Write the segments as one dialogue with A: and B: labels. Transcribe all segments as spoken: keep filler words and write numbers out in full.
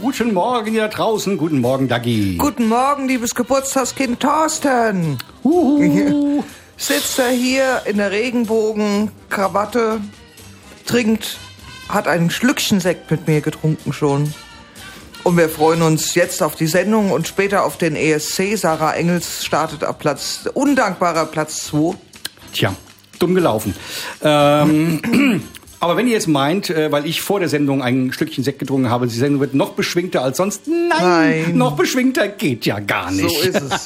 A: Guten Morgen hier draußen. Guten Morgen, Dagi.
B: Guten Morgen, liebes Geburtstagskind Thorsten.
A: Uhu.
B: Sitzt er hier in der Regenbogenkrawatte, trinkt, hat ein Schlückchen Sekt mit mir getrunken schon. Und wir freuen uns jetzt auf die Sendung und später auf den E S C. Sarah Engels startet auf Platz, undankbarer Platz zwei.
A: Tja, dumm gelaufen. Ähm, aber wenn ihr jetzt meint, äh, weil ich vor der Sendung ein Stückchen Sekt getrunken habe, die Sendung wird noch beschwingter als sonst. Nein, Nein. noch beschwingter geht ja gar nicht.
B: So ist es.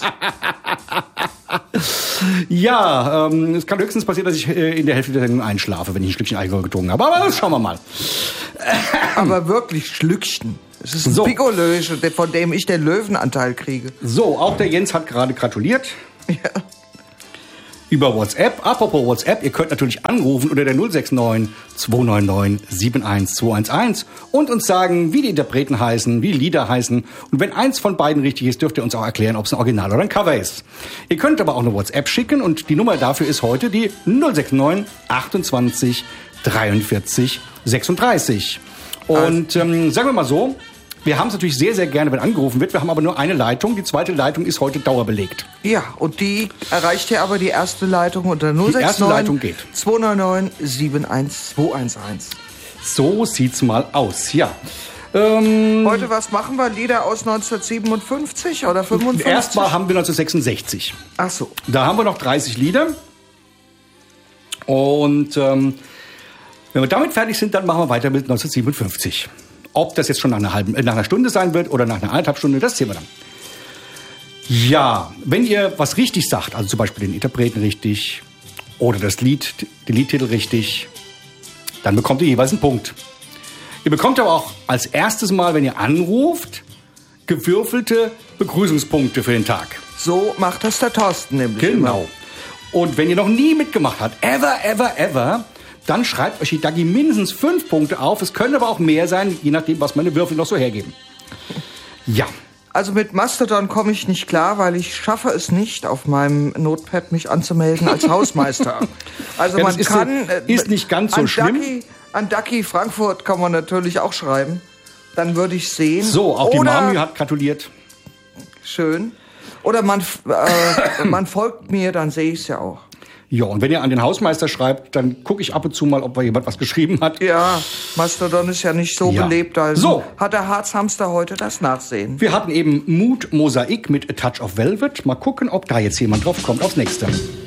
A: Ja, ähm, es kann höchstens passieren, dass ich äh, in der Hälfte der Sendung einschlafe, wenn ich ein Stückchen Alkohol getrunken habe. Aber das schauen wir mal.
B: Aber wirklich Schlückchen. Es ist ein
A: so.
B: Pikolöche, von dem ich den Löwenanteil kriege.
A: So, auch der Jens hat gerade gratuliert.
B: Ja.
A: Über WhatsApp. Apropos WhatsApp, ihr könnt natürlich anrufen unter der null sechs neun zwei neun neun sieben eins zwei eins eins und uns sagen, wie die Interpreten heißen, wie die Lieder heißen. Und wenn eins von beiden richtig ist, dürft ihr uns auch erklären, ob es ein Original oder ein Cover ist. Ihr könnt aber auch eine WhatsApp schicken und die Nummer dafür ist heute die null sechs neun achtundzwanzig dreiundvierzig sechsunddreißig. Und ähm, sagen wir mal so, wir haben es natürlich sehr, sehr gerne, wenn angerufen wird. Wir haben aber nur eine Leitung. Die zweite Leitung ist heute dauerbelegt.
B: Ja, und die erreicht ja aber die erste Leitung unter null sechs neun zwei neun neun sieben eins zwei eins eins.
A: So sieht's mal aus, ja. Ähm,
B: heute, was machen wir? Lieder aus neunzehnhundertsiebenundfünfzig oder fünfundfünfzig?
A: Erstmal haben wir neunzehnhundertsechsundsechzig.
B: Ach so.
A: Da haben wir noch dreißig Lieder. Und ähm, wenn wir damit fertig sind, dann machen wir weiter mit neunzehnhundertsiebenundfünfzig. Ob das jetzt schon nach einer, halben, nach einer Stunde sein wird oder nach einer anderthalb Stunde, das sehen wir dann. Ja, wenn ihr was richtig sagt, also zum Beispiel den Interpreten richtig oder das Lied, den Liedtitel richtig, dann bekommt ihr jeweils einen Punkt. Ihr bekommt aber auch als erstes Mal, wenn ihr anruft, gewürfelte Begrüßungspunkte für den Tag.
B: So macht das der Thorsten nämlich.
A: Genau. Immer. Und wenn ihr noch nie mitgemacht habt, ever, ever, ever, dann schreibt euch die Dagi mindestens fünf Punkte auf. Es können aber auch mehr sein, je nachdem, was meine Würfel noch so hergeben. Ja.
B: Also mit Mastodon komme ich nicht klar, weil ich schaffe es nicht, auf meinem Notepad mich anzumelden als Hausmeister. Also
A: ja,
B: man
A: ist,
B: kann...
A: Ist nicht ganz so
B: an
A: schlimm.
B: Ducky, an Ducky Frankfurt kann man natürlich auch schreiben. Dann würde ich sehen.
A: So, auch
B: Oder,
A: die Mami hat gratuliert.
B: Schön. Oder man, äh, man folgt mir, dann sehe ich es ja auch.
A: Ja, und wenn ihr an den Hausmeister schreibt, dann gucke ich ab und zu mal, ob da jemand was geschrieben hat.
B: Ja, Mastodon ist ja nicht so
A: ja.
B: belebt. Also
A: so.
B: Hat der Harzhamster heute das Nachsehen.
A: Wir hatten eben Mood Mosaik mit A Touch of Velvet. Mal gucken, ob da jetzt jemand drauf kommt aufs Nächste.